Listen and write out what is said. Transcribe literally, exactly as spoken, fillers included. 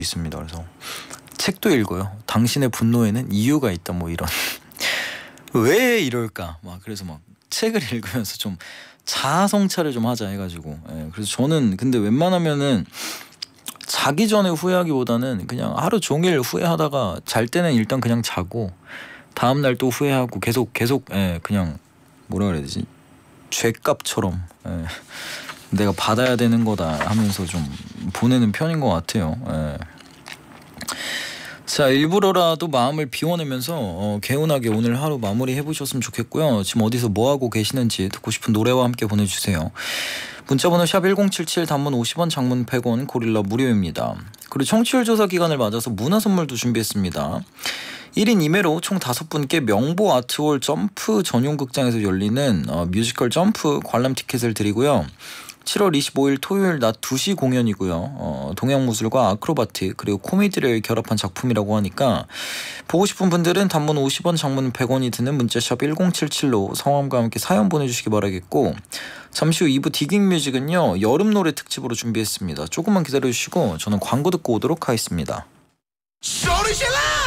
있습니다. 그래서 책도 읽어요. 당신의 분노에는 이유가 있다 뭐 이런 왜 이럴까 막 그래서 막 책을 읽으면서 좀 자아 성찰을 좀 하자 해가지고 예, 그래서 저는 근데 웬만하면은 자기 전에 후회하기보다는 그냥 하루 종일 후회하다가 잘 때는 일단 그냥 자고 다음날 또 후회하고 계속 계속 예, 그냥 뭐라 그래야 되지 죄값처럼 예, 내가 받아야 되는 거다 하면서 좀 보내는 편인 것 같아요. 예. 자, 일부러라도 마음을 비워내면서 어, 개운하게 오늘 하루 마무리 해보셨으면 좋겠고요. 지금 어디서 뭐하고 계시는지 듣고 싶은 노래와 함께 보내주세요. 문자번호 샵 일공칠칠, 단문 오십 원, 장문 백 원, 고릴라 무료입니다. 그리고 청취율 조사 기간을 맞아서 문화 선물도 준비했습니다. 일 인 이 매로 총 다섯 분께 명보 아트홀 점프 전용 극장에서 열리는 어, 뮤지컬 점프 관람 티켓을 드리고요. 칠월 이십오일 토요일 낮 두 시 공연이고요. 어, 동양무술과 아크로바틱 그리고 코미디를 결합한 작품이라고 하니까 보고 싶은 분들은 단문 오십 원, 장문 백 원이 드는 문자샵 일공칠칠로 성함과 함께 사연 보내주시기 바라겠고, 잠시 후 이 부 디깅뮤직은요 여름 노래 특집으로 준비했습니다. 조금만 기다려주시고 저는 광고 듣고 오도록 하겠습니다. 소리 질러!